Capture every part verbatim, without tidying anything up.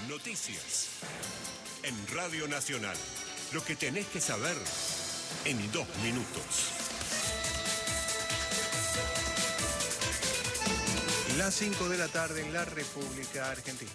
Noticias. En Radio Nacional. Lo que tenés que saber en dos minutos. Las cinco de la tarde en la República Argentina.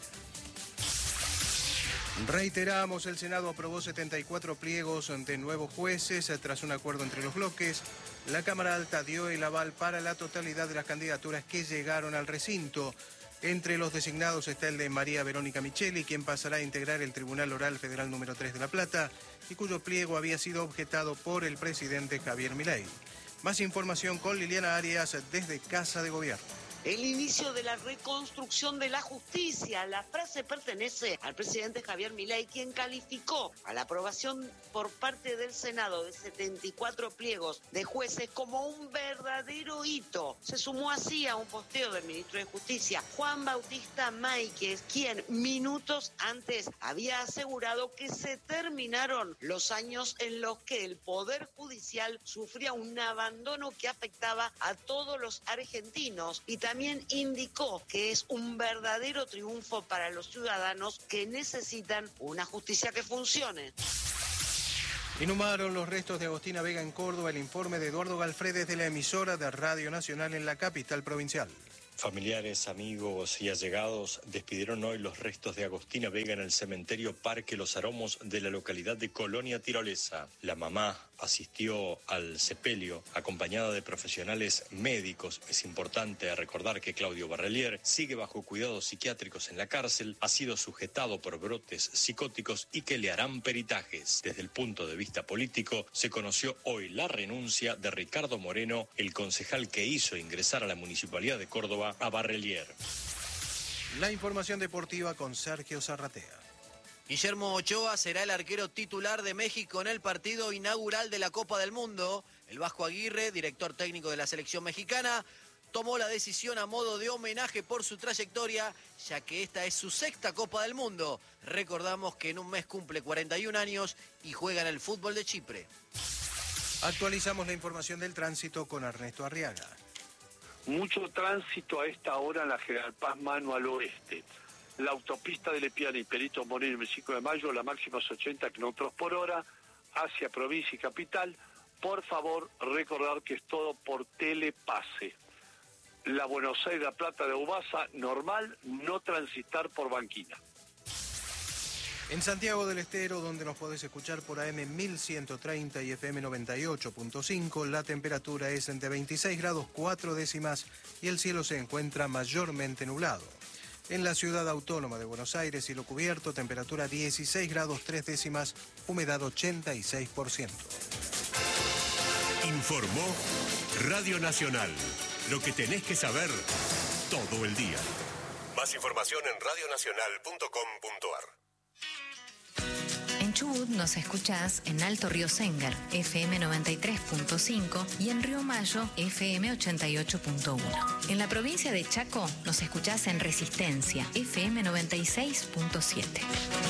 Reiteramos, el Senado aprobó setenta y cuatro pliegos de nuevos jueces tras un acuerdo entre los bloques. La Cámara Alta dio el aval para la totalidad de las candidaturas que llegaron al recinto. Entre los designados está el de María Verónica Micheli, quien pasará a integrar el Tribunal Oral Federal número tres de La Plata y cuyo pliego había sido objetado por el presidente Javier Milei. Más información con Liliana Arias desde Casa de Gobierno. El inicio de la reconstrucción de la justicia. La frase pertenece al presidente Javier Milei, quien calificó a la aprobación por parte del Senado de setenta y cuatro pliegos de jueces como un verdadero hito. Se sumó así a un posteo del ministro de Justicia, Juan Bautista Máiquez, quien minutos antes había asegurado que se terminaron los años en los que el Poder Judicial sufría un abandono que afectaba a todos los argentinos, y también También indicó que es un verdadero triunfo para los ciudadanos que necesitan una justicia que funcione. Inhumaron los restos de Agostina Vega en Córdoba. El informe de Eduardo Galfredes de la emisora de Radio Nacional en la capital provincial. Familiares, amigos y allegados despidieron hoy los restos de Agostina Vega en el cementerio Parque Los Aromos de la localidad de Colonia Tirolesa. La mamá asistió al sepelio acompañada de profesionales médicos. Es importante recordar que Claudio Barrelier sigue bajo cuidados psiquiátricos en la cárcel, ha sido sujetado por brotes psicóticos y que le harán peritajes. Desde el punto de vista político, se conoció hoy la renuncia de Ricardo Moreno, el concejal que hizo ingresar a la Municipalidad de Córdoba a Barrelier. La información deportiva con Sergio Zarratea. Guillermo Ochoa será el arquero titular de México en el partido inaugural de la Copa del Mundo. El Vasco Aguirre, director técnico de la selección mexicana, tomó la decisión a modo de homenaje por su trayectoria, ya que esta es su sexta Copa del Mundo. Recordamos que en un mes cumple cuarenta y un años y juega en el fútbol de Chipre. Actualizamos la información del tránsito con Ernesto Arriaga. Mucho tránsito a esta hora en la General Paz mano al oeste. La autopista de Lepiana y Perito Moreno, el cinco de mayo, la máxima es ochenta kilómetros por hora, hacia provincia y capital. Por favor, recordar que es todo por telepase. La Buenos Aires, La Plata de Ubasa, normal, no transitar por Banquina. En Santiago del Estero, donde nos podés escuchar por A M mil ciento treinta y F M noventa y ocho punto cinco, la temperatura es de veintiséis grados cuatro décimas y el cielo se encuentra mayormente nublado. En la ciudad autónoma de Buenos Aires, cielo cubierto, temperatura dieciséis grados tres décimas, humedad ochenta y seis por ciento. Informó Radio Nacional. Lo que tenés que saber todo el día. Más información en radio nacional punto com punto a r. En Chubut nos escuchás en Alto Río Sengar, F M noventa y tres punto cinco y en Río Mayo, F M ochenta y ocho punto uno. En la provincia de Chaco nos escuchás en Resistencia, F M noventa y seis punto siete.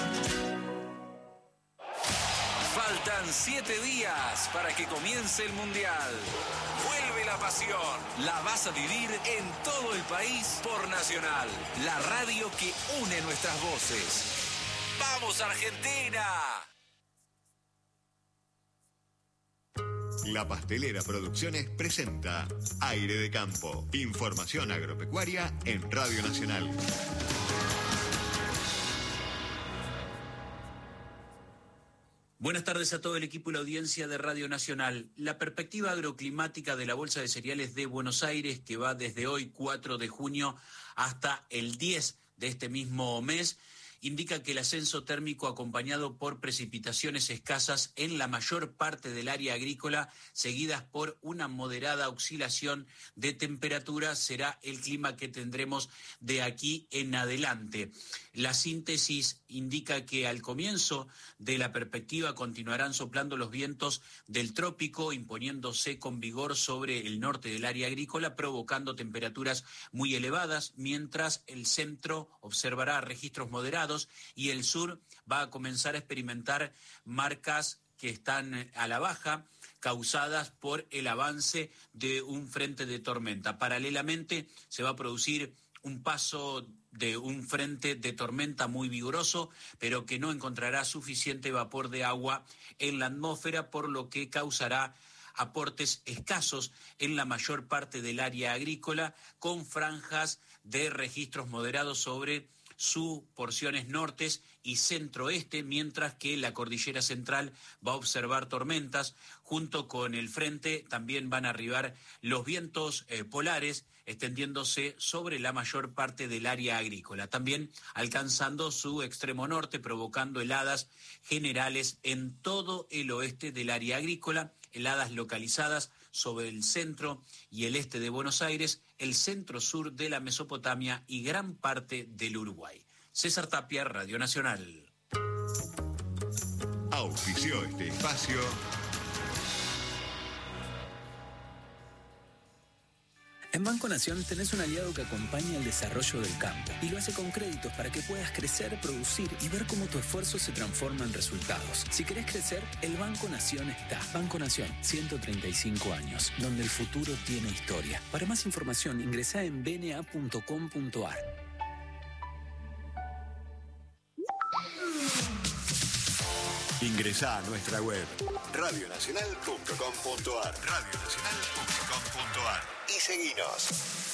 Faltan siete días para que comience el Mundial. Vuelve la pasión. La vas a vivir en todo el país por Nacional, la radio que une nuestras voces. ¡Vamos, Argentina! La Pastelera Producciones presenta Aire de Campo. Información agropecuaria en Radio Nacional. Buenas tardes a todo el equipo y la audiencia de Radio Nacional. La perspectiva agroclimática de la Bolsa de Cereales de Buenos Aires, que va desde hoy, cuatro de junio, hasta el diez de este mismo mes, indica que el ascenso térmico acompañado por precipitaciones escasas en la mayor parte del área agrícola, seguidas por una moderada oscilación de temperatura, será el clima que tendremos de aquí en adelante. La síntesis indica que al comienzo de la perspectiva continuarán soplando los vientos del trópico, imponiéndose con vigor sobre el norte del área agrícola, provocando temperaturas muy elevadas, mientras el centro observará registros moderados y el sur va a comenzar a experimentar marcas que están a la baja, causadas por el avance de un frente de tormenta. Paralelamente se va a producir un paso de un frente de tormenta muy vigoroso, pero que no encontrará suficiente vapor de agua en la atmósfera, por lo que causará aportes escasos en la mayor parte del área agrícola, con franjas de registros moderados sobre sus porciones nortes y centro-oeste, mientras que la cordillera central va a observar tormentas. Junto con el frente también van a arribar los vientos eh, polares, extendiéndose sobre la mayor parte del área agrícola, también alcanzando su extremo norte, provocando heladas generales en todo el oeste del área agrícola, heladas localizadas sobre el centro y el este de Buenos Aires, el centro-sur de la Mesopotamia y gran parte del Uruguay. César Tapia, Radio Nacional. Auspició este espacio En Banco Nación tenés un aliado que acompaña el desarrollo del campo y lo hace con créditos para que puedas crecer, producir y ver cómo tu esfuerzo se transforma en resultados. Si querés crecer, el Banco Nación está. Banco Nación, ciento treinta y cinco años, donde el futuro tiene historia. Para más información, ingresá en b n a punto com punto a r. Ingresá a nuestra web radio nacional punto com punto a r, radio nacional punto com punto a r y seguinos.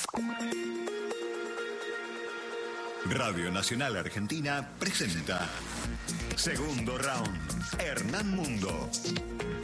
Radio Nacional Argentina presenta Segundo Round, Hernán Mundo.